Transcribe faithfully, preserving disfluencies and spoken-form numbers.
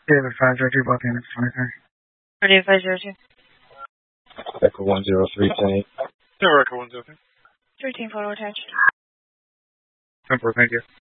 David five zero two, both units twenty-three. Radio five zero two. Echo one zero three, ten. Never Echo one zero three. thirteen photo attached. Temper, thank you.